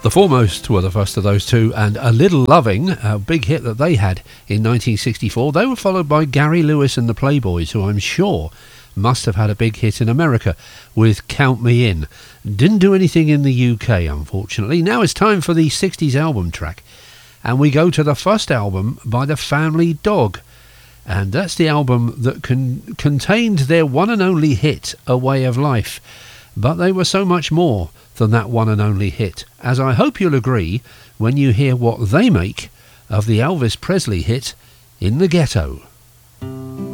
The Foremost were the first of those two, and A Little Loving, a big hit that they had in 1964. They were followed by Gary Lewis and the Playboys, who I'm sure must have had a big hit in America with Count Me In. Didn't do anything in the UK, unfortunately. Now it's time for the 60s album track, and we go to the first album by the Family Dog, and that's the album that contained their one and only hit, A Way of Life. But they were so much more than that one and only hit, as I hope you'll agree when you hear what they make of the Elvis Presley hit In the Ghetto.